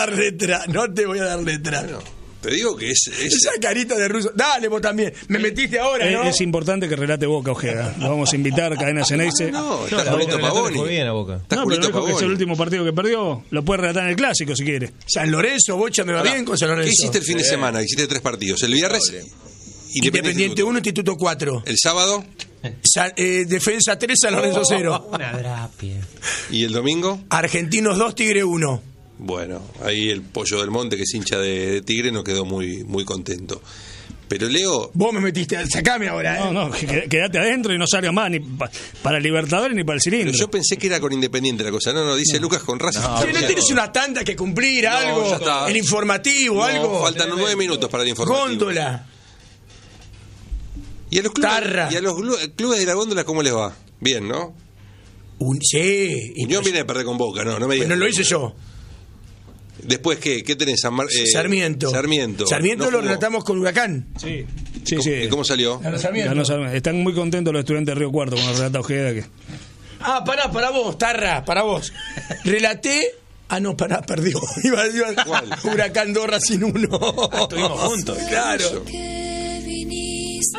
dar letra, no te voy a dar letra. Bueno, te digo que es... Esa carita de ruso. Dale, vos también. Me metiste ahora, ¿no? Es importante que relate Boca, Ojeda. Lo vamos a invitar, Cadena Ceneice. No, está Julito Pavoni. Fue bien a Boca. Está No, pero Julito no dijo que es el Pavoni. último partido que perdió. Lo puede relatar en el clásico si quiere. San Lorenzo, Bocha, me va Pará, bien con San Lorenzo. ¿Qué hiciste el fin de semana? Hiciste 3 partidos. El viernes, Independiente 1, Instituto 4. El sábado Defensa 3, San Lorenzo 0. Una drapia. y el domingo. Argentinos 2, Tigre 1. Bueno, ahí el Pollo del Monte, que es hincha de Tigre, no quedó muy, muy contento. Pero Leo, Vos me metiste, sacame ahora. No, quédate adentro y no salgas más ni para el Libertadores ni para el pero cilindro. yo pensé que era con Independiente la cosa. No, dice Lucas con Racing. Si no tienes una tanda que cumplir, algo, ya está. el informativo, No, algo. faltan 9 minutos para el informativo. Góndola. ¿Y a los clubes, Tarra. clubes de la góndola cómo les va? Bien, ¿no? Sí. Unión viene de perder con Boca, no me digas. Bueno, lo hice yo. Después, ¿qué tenés? Sarmiento. Sarmiento. Sarmiento No lo jugó. relatamos con Huracán. Sí. ¿Y cómo salió? Ganó Sarmiento. Ganó Sarmiento. Están muy contentos los estudiantes de Río Cuarto con el relata Ojeda. Que... Para vos, Tarra, para vos. Relaté. No, perdió. ¿Cuál? Huracán 2, Racing 1. Estuvimos juntos. Claro. Que viniste.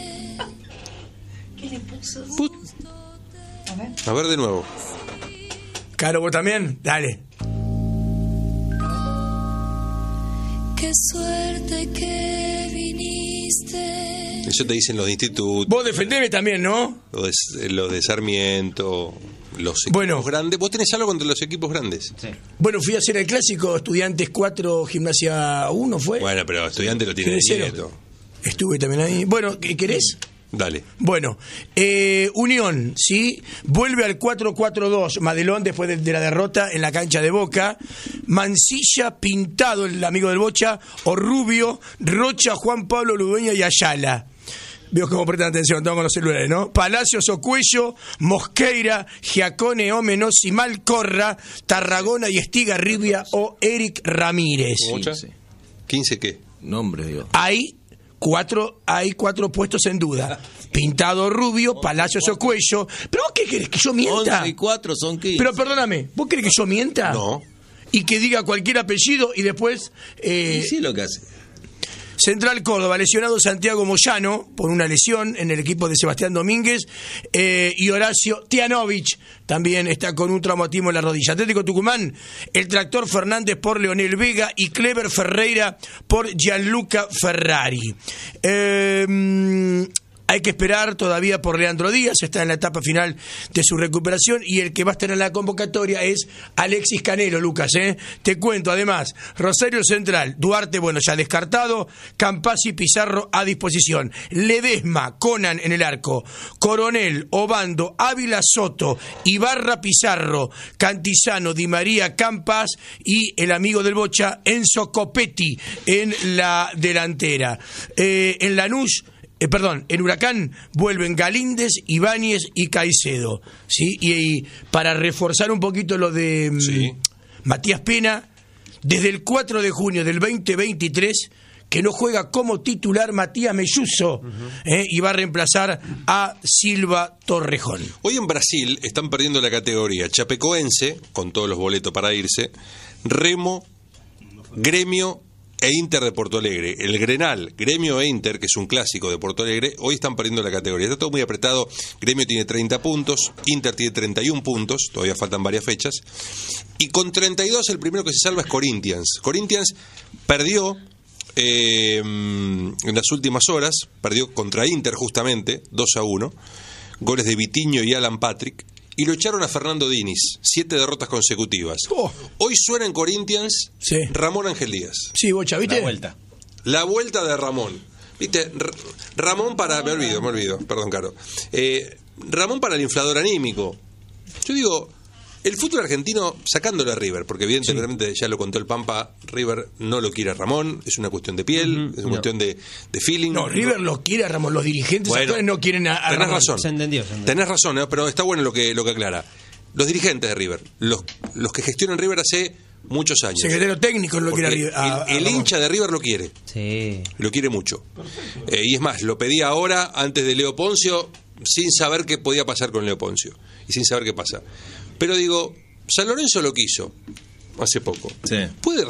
¿Qué le puso? A ver. A ver de nuevo. Caro, vos también. Dale. Qué suerte que viniste. Eso te dicen los de institutos, Vos defendeme también, ¿no? los de Sarmiento, los equipos Bueno. grandes. ¿Vos tenés algo contra los equipos grandes? Sí. Bueno, fui a hacer el clásico Estudiantes 4, Gimnasia 1, ¿fue? Bueno, pero estudiante lo tiene de 0. nieto. Estuve también ahí. Bueno, ¿qué querés? Dale. Bueno, Unión, ¿sí? Vuelve al 4-4-2. Madelón después de la derrota en la cancha de Boca. Mancilla, Pintado, el amigo del Bocha, Orrubio, Rocha, Juan Pablo Ludueña y Ayala. Veo cómo prestan atención, tengo con los celulares, ¿no? Palacios, Ocuello, Mosqueira, Giacone, Omenos, Malcorra, Tarragona y Estigarribia o Eric Ramírez. ¿Mucha? 15 qué? Nombre, digo. Hay cuatro puestos en duda. Pintado, Rubio, Palacios o Cuello. ¿Pero vos qué querés? ¿Que yo mienta? 11 y 4 son 15. Pero perdóname, ¿vos querés que yo mienta? No. Y que diga cualquier apellido y después... Y sí lo que hace. Central Córdoba, lesionado Santiago Moyano por una lesión en el equipo de Sebastián Domínguez, y Horacio Tianovich también está con un traumatismo en la rodilla. Atlético Tucumán, el Tractor Fernández por Leonel Vega y Clever Ferreira por Gianluca Ferrari. Hay que esperar todavía por Leandro Díaz, está en la etapa final de su recuperación, y el que va a estar en la convocatoria es Alexis Canelo, Lucas, Te cuento, además, Rosario Central, Duarte, bueno, ya descartado, Campazzi, Pizarro a disposición, Ledesma, Conan en el arco, Coronel, Obando, Ávila, Soto, Ibarra, Pizarro, Cantizano, Di María, Campas y el amigo del Bocha, Enzo Copetti en la delantera. En Lanús, en Huracán vuelven Galíndez, Ibáñez y Caicedo, ¿sí? Y para reforzar un poquito lo de Sí. Matías Pena, desde el 4 de junio del 2023 que no juega como titular Matías Melluso, y va a reemplazar a Silva Torrejón. Hoy en Brasil están perdiendo la categoría Chapecoense, con todos los boletos para irse, Remo, Gremio e Inter de Porto Alegre. El Grenal, Gremio e Inter, que es un clásico de Porto Alegre, hoy están perdiendo la categoría. Está todo muy apretado. Gremio tiene 30 puntos, Inter tiene 31 puntos, todavía faltan varias fechas. Y con 32 el primero que se salva es Corinthians. Corinthians perdió en las últimas horas, perdió contra Inter justamente, 2-1, goles de Vitinho y Alan Patrick. Y lo echaron a Fernando Diniz, 7 derrotas consecutivas. Oh. Hoy suena en Corinthians Sí. Ramón Ángel Díaz. Sí, Bocha, ¿viste? La vuelta de Ramón. ¿Viste? Ramón para... Me olvido. Perdón, Caro. Ramón para el inflador anímico. Yo digo, el fútbol argentino, sacándolo a River, porque evidentemente ya lo contó el Pampa, River no lo quiere a Ramón, es una cuestión de piel, es una cuestión de feeling. No, River lo quiere a Ramón, los dirigentes Bueno, actuales no quieren a tenés Ramón. razón. Se entendió. Tenés razón, pero está bueno lo que aclara. Los dirigentes de River, los que gestionan River hace muchos años. Secretario técnico lo quiere Porque a el Ramón. hincha de River lo quiere. Sí. Lo quiere mucho. Y es más, lo pedía ahora, antes de Leo Poncio, sin saber qué podía pasar con Leo Poncio. Y sin saber qué pasa. Pero digo, San Lorenzo lo quiso hace poco. Sí. ¿Puede